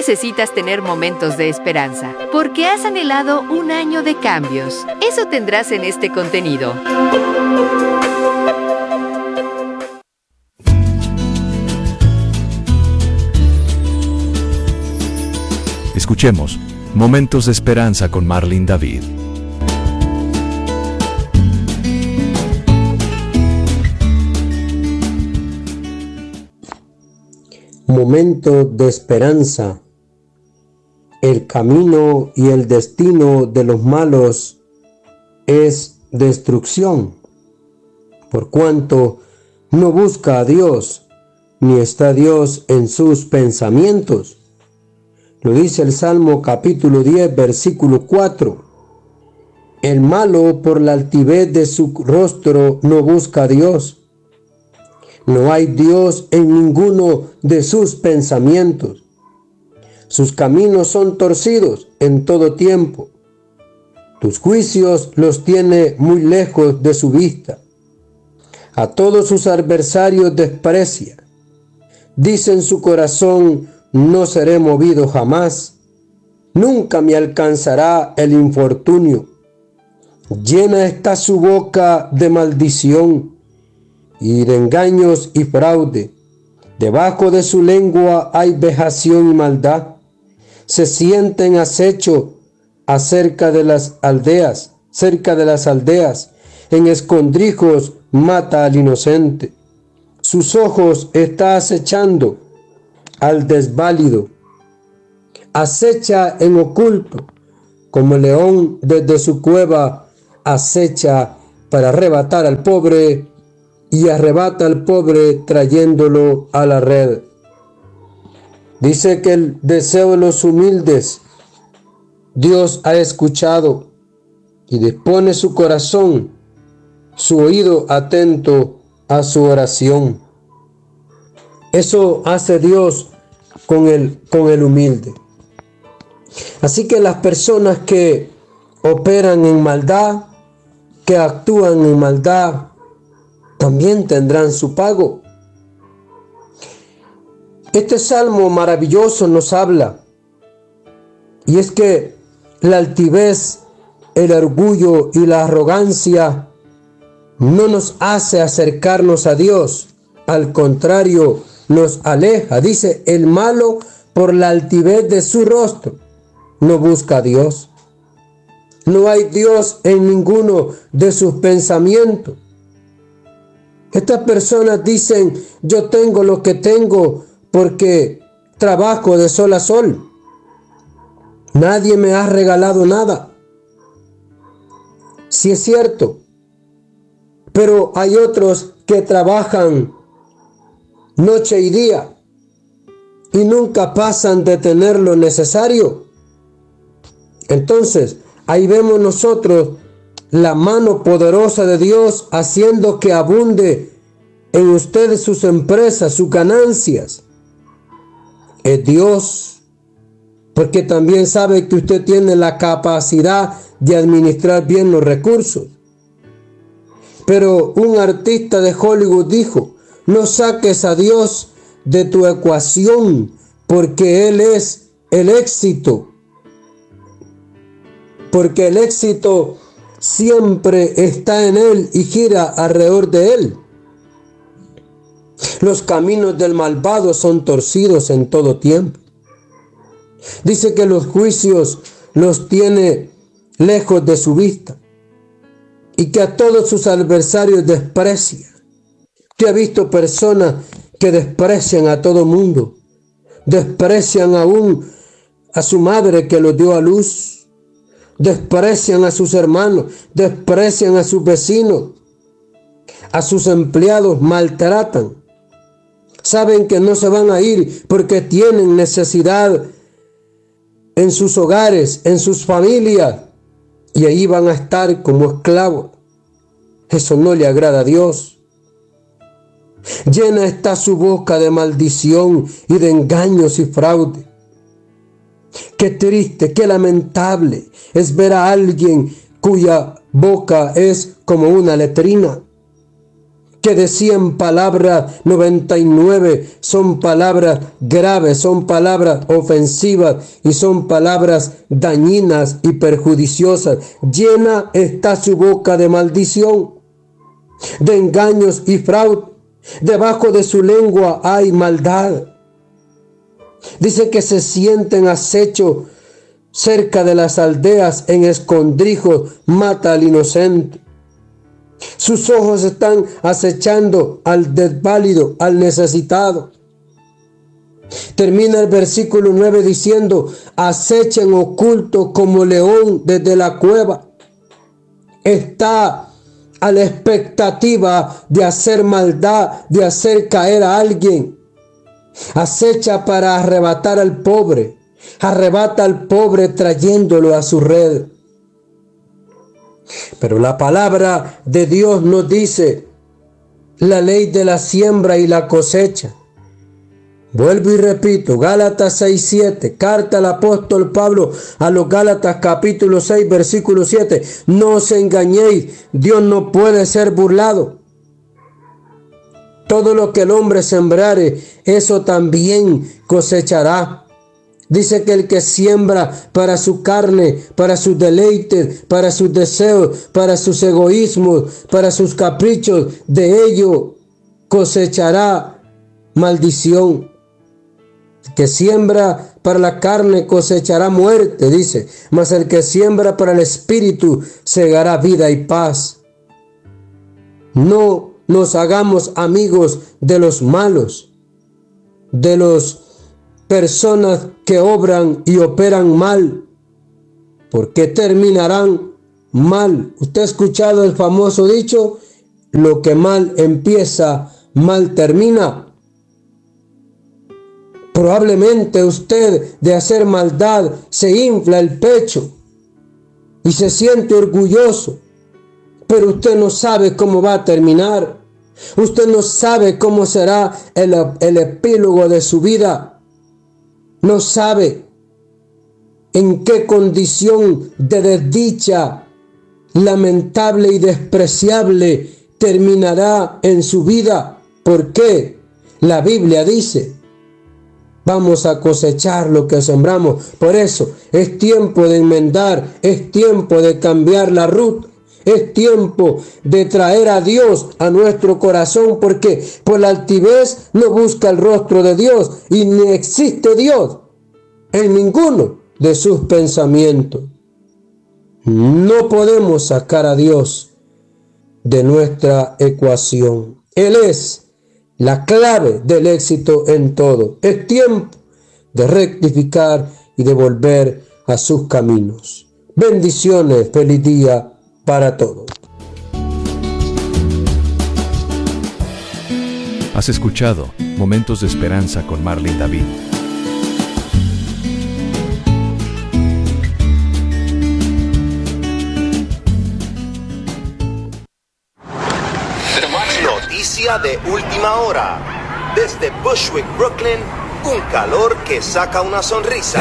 necesitas tener momentos de esperanza, porque has anhelado un año de cambios. Eso tendrás en este contenido. Escuchemos Momentos de Esperanza con Marlene David. Momento de esperanza. El camino y el destino de los malos es destrucción, por cuanto no busca a Dios, ni está Dios en sus pensamientos. Lo dice el Salmo capítulo 10, versículo 4. El malo por la altivez de su rostro no busca a Dios. No hay Dios en ninguno de sus pensamientos. Sus caminos son torcidos en todo tiempo. Tus juicios los tiene muy lejos de su vista. A todos sus adversarios desprecia. Dice en su corazón: no seré movido jamás. Nunca me alcanzará el infortunio. Llena está su boca de maldición y de engaños y fraude. Debajo de su lengua hay vejación y maldad. Se siente en acecho cerca de las aldeas. En escondrijos mata al inocente. Sus ojos está acechando al desválido. Acecha en oculto, como el león desde su cueva acecha para arrebatar al pobre, y arrebata al pobre trayéndolo a la red. Dice que el deseo de los humildes Dios ha escuchado y dispone su corazón, su oído atento a su oración. Eso hace Dios con el humilde. Así que las personas que operan en maldad, que actúan en maldad, también tendrán su pago. Este salmo maravilloso nos habla, y es que la altivez, el orgullo y la arrogancia no nos hace acercarnos a Dios, al contrario, nos aleja. Dice: el malo por la altivez de su rostro no busca a Dios. No hay Dios en ninguno de sus pensamientos. Estas personas dicen: yo tengo lo que tengo porque trabajo de sol a sol. Nadie me ha regalado nada. Sí es cierto, pero hay otros que trabajan noche y día y nunca pasan de tener lo necesario. Entonces, ahí vemos nosotros la mano poderosa de Dios haciendo que abunde en ustedes sus empresas, sus ganancias. Es Dios, porque también sabe que usted tiene la capacidad de administrar bien los recursos. Pero un artista de Hollywood dijo: no saques a Dios de tu ecuación, porque Él es el éxito. Porque el éxito siempre está en Él y gira alrededor de Él. Los caminos del malvado son torcidos en todo tiempo. Dice que los juicios los tiene lejos de su vista y que a todos sus adversarios desprecia. Usted ha visto personas que desprecian a todo mundo, desprecian aún a su madre que los dio a luz, desprecian a sus hermanos, desprecian a sus vecinos, a sus empleados maltratan. Saben que no se van a ir porque tienen necesidad en sus hogares, en sus familias, y ahí van a estar como esclavos. Eso no le agrada a Dios. Llena está su boca de maldición y de engaños y fraude. Qué triste, qué lamentable es ver a alguien cuya boca es como una letrina, que de 100 palabras, 99 son palabras graves, son palabras ofensivas y son palabras dañinas y perjudiciosas. Llena está su boca de maldición, de engaños y fraude. Debajo de su lengua hay maldad. Dice que se siente en acecho cerca de las aldeas, en escondrijos, mata al inocente. Sus ojos están acechando al desválido, al necesitado. Termina el versículo 9 diciendo: acechen oculto como león desde la cueva. Está a la expectativa de hacer maldad, de hacer caer a alguien. Acecha para arrebatar al pobre. Arrebata al pobre trayéndolo a su red. Pero la palabra de Dios nos dice la ley de la siembra y la cosecha. Vuelvo y repito, Gálatas 6:7, carta al apóstol Pablo a los Gálatas capítulo 6 versículo 7. No os engañéis, Dios no puede ser burlado. Todo lo que el hombre sembrare, eso también cosechará. Dice que el que siembra para su carne, para sus deleites, para sus deseos, para sus egoísmos, para sus caprichos, de ello cosechará maldición. El que siembra para la carne cosechará muerte, dice, mas el que siembra para el espíritu segará vida y paz. No nos hagamos amigos de los malos, de los personas que obran y operan mal, porque terminarán mal. Usted ha escuchado el famoso dicho: lo que mal empieza, mal termina. Probablemente usted, de hacer maldad, se infla el pecho y se siente orgulloso, pero usted no sabe cómo va a terminar. Usted no sabe cómo será el epílogo de su vida. No sabe en qué condición de desdicha lamentable y despreciable terminará en su vida. ¿Por qué? La Biblia dice: vamos a cosechar lo que sembramos. Por eso es tiempo de enmendar, es tiempo de cambiar la ruta. Es tiempo de traer a Dios a nuestro corazón, porque por la altivez no busca el rostro de Dios y ni existe Dios en ninguno de sus pensamientos. No podemos sacar a Dios de nuestra ecuación. Él es la clave del éxito en todo. Es tiempo de rectificar y de volver a sus caminos. Bendiciones, feliz día para todos. Has escuchado Momentos de Esperanza con Marlene David. Noticia de última hora. Desde Bushwick, Brooklyn, un calor que saca una sonrisa.